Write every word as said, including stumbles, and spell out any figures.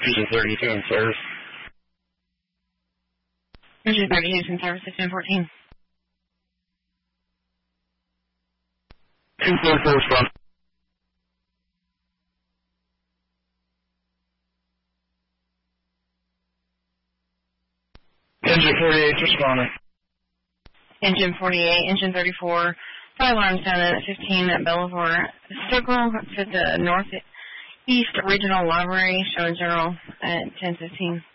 Engine thirty-two in service. Engine thirty-two in service at ten fourteen. two forty-four respond. Engine forty-eight responding. Engine forty-eight, engine thirty-four, fire alarm sounded at fifteen at Belvoir Circle to the northeast regional library, showing general at ten fifteen.